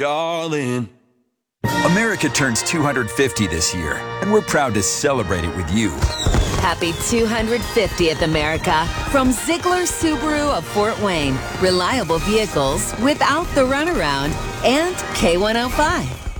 darling. America turns 250 this year, and we're proud to celebrate it with you. Happy 250th, America, from Ziegler Subaru of Fort Wayne. Reliable vehicles without the runaround, and K105.